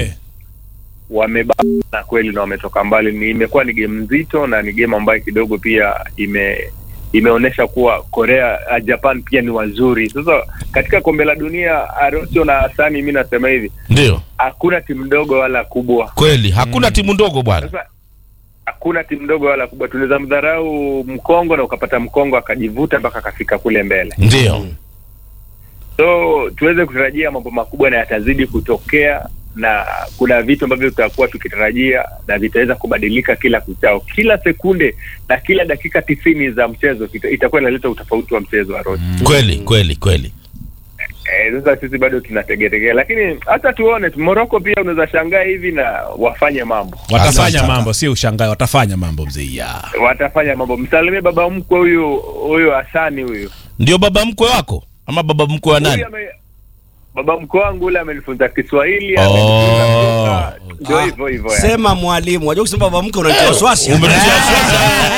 wamebana kweli na wametoka mbali. Imekuwa ni game nzito na ni game ambayo kidogo pia imeonesha kuwa Korea, Japan pia ni wazuri. Sasa katika kombe la dunia, Arosio na Hasani, mimi nasema hivi, ndio hakuna timu ndogo wala kubwa. Kweli hakuna timu ndogo bwana. Sasa hakuna timu ndogo wala kubwa. Tunaweza mdharau Mkongo na ukapata Mkongo akajivuta mpaka akafika kule mbele. Ndio. So tuweze kutarajia mambo makubwa na yatazidi kutokea, na kuna vitu ambavyo tutakuwa tukitarajia na vitaweza kubadilika kila kuchao, kila sekunde na kila dakika 90 za mchezo itakuwa inaleta utofauti wa mchezo wa Rose. Kweli. Sasa sisi bado tunategetegea, lakini hata tuone Morocco pia unaweza shangaa hivi na wafanye mambo. Watafanya mambo, sio ushangae, watafanya mambo mzee. Watafanya mambo. Msalimie baba mkwe huyo Hasani huyo. Ndio baba mkwe wako ama baba mkwe wa nani? Baba mkwe wangu yule amenifunza Kiswahili, ndio hivyo. Sema mwalimu, unajua kusema baba mkwe unatia wasiwasi. Umenitia wasiwasi.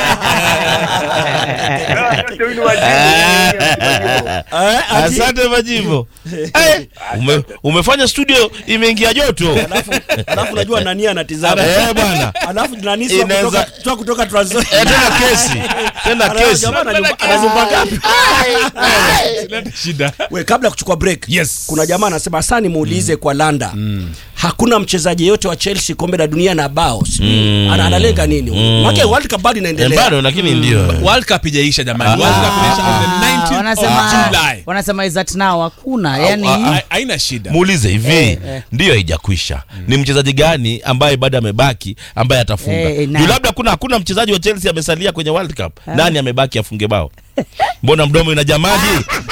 Asante Majimbo. Umefanya studio imeingia joto. Alafu unajua nani anatizama. Bwana. Alafu nani sio kutoka Translate. Tena kesi. Anazumba ngapi? Shida. Wewe kabla kuchukua break. Kuna jamaa anasema Hasani muulize kwa Landa. Hakuna mchezaji yote wa Chelsea kombe la dunia na bao. Analenga nini? Maana World Cup bado inaendelea. Bado lakini ndio. World Cup haijaisha jamani. World Cup inaisha on the 19th of July. Wanasema is that now hakuna. Yani haina shida. Muulize hivi, ndio haijakwisha. Ni mchezaji gani ambaye bado amebaki ambaye atafunga? Ni labda hakuna mchezaji wa Chelsea amesalia kwenye World Cup. Nani amebaki afunge bao? Mbona mdomo ina jamaji?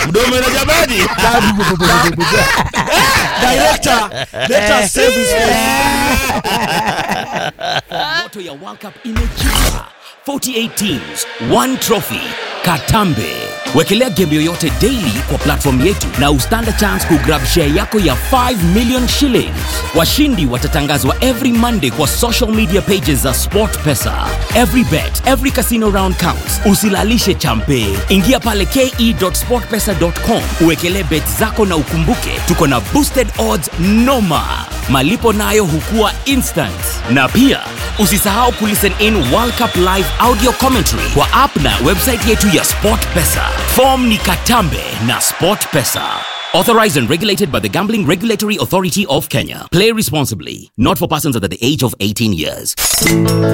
Director, let us save this Moto ya World Cup imejaa. 48 teams, 1 trophy. Katambe. Wekelea game yoyote daily kwa platform yetu na ustand chance kugrab share yako ya 5 million shillings. Washindi watatangazwa every Monday kwa social media pages za SportPesa. Every bet, every casino round counts. Usilalishe champe. Ingia pale ke.sportpesa.com. Uwekelee bet zako na ukumbuke tuko na boosted odds noma. Malipo nayo hukua instant. Na pia usisahau kulisten in World Cup live audio commentary kwa app na website yetu ya SportPesa. Form ni Katambe na SportPesa. Authorized and regulated by the Gambling Regulatory Authority of Kenya. Play responsibly. Not for persons under the age of 18 years.